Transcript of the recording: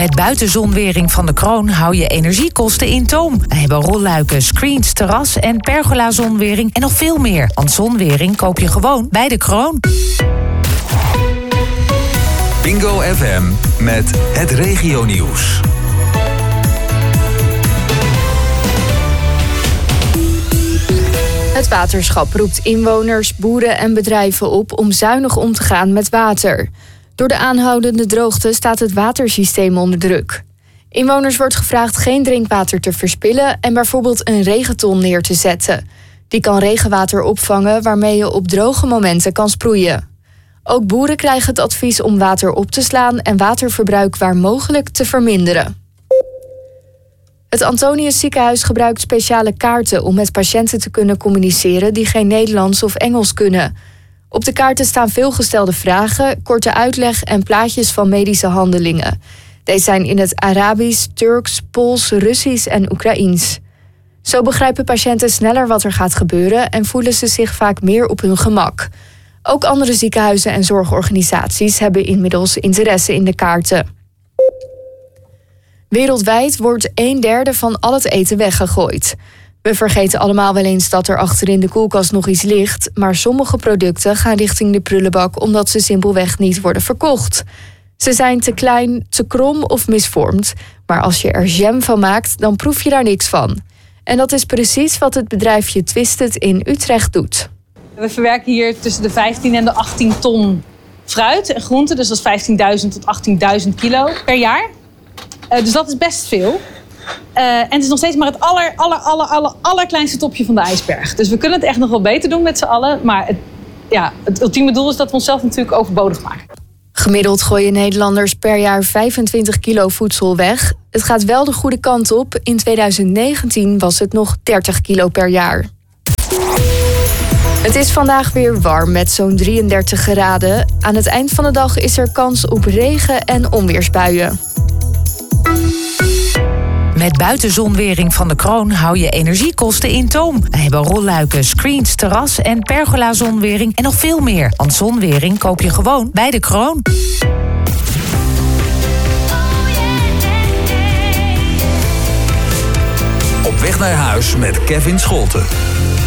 Met buitenzonwering van de Kroon hou je energiekosten in toom. We hebben rolluiken, screens, terras en pergola-zonwering en nog veel meer. Want zonwering koop je gewoon bij de Kroon. Bingo FM met het regionieuws. Het waterschap roept inwoners, boeren en bedrijven op om zuinig om te gaan met water. Door de aanhoudende droogte staat het watersysteem onder druk. Inwoners wordt gevraagd geen drinkwater te verspillen en bijvoorbeeld een regenton neer te zetten. Die kan regenwater opvangen waarmee je op droge momenten kan sproeien. Ook boeren krijgen het advies om water op te slaan en waterverbruik waar mogelijk te verminderen. Het Antonius Ziekenhuis gebruikt speciale kaarten om met patiënten te kunnen communiceren die geen Nederlands of Engels kunnen. Op de kaarten staan veelgestelde vragen, korte uitleg en plaatjes van medische handelingen. Deze zijn in het Arabisch, Turks, Pools, Russisch en Oekraïens. Zo begrijpen patiënten sneller wat er gaat gebeuren en voelen ze zich vaak meer op hun gemak. Ook andere ziekenhuizen en zorgorganisaties hebben inmiddels interesse in de kaarten. Wereldwijd wordt 1/3 van al het eten weggegooid. We vergeten allemaal wel eens dat er achter in de koelkast nog iets ligt, maar sommige producten gaan richting de prullenbak omdat ze simpelweg niet worden verkocht. Ze zijn te klein, te krom of misvormd, maar als je er jam van maakt, dan proef je daar niks van. En dat is precies wat het bedrijfje Twisted in Utrecht doet. We verwerken hier tussen de 15 en de 18 ton fruit en groenten, dus dat is 15.000 tot 18.000 kilo per jaar. Dus dat is best veel. En het is nog steeds maar het allerkleinste topje van de ijsberg. Dus we kunnen het echt nog wel beter doen met z'n allen. Maar het ultieme doel is dat we onszelf natuurlijk overbodig maken. Gemiddeld gooien Nederlanders per jaar 25 kilo voedsel weg. Het gaat wel de goede kant op. In 2019 was het nog 30 kilo per jaar. Het is vandaag weer warm met zo'n 33 graden. Aan het eind van de dag is er kans op regen en onweersbuien. Met buitenzonwering van de Kroon hou je energiekosten in toom. We hebben rolluiken, screens, terras en pergola-zonwering en nog veel meer. Want zonwering koop je gewoon bij de Kroon. Op weg naar huis met Kevin Scholten.